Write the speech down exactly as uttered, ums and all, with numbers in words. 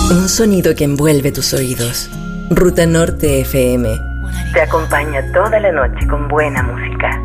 Un sonido que envuelve tus oídos. Ruta Norte F M te acompaña toda la noche con buena música.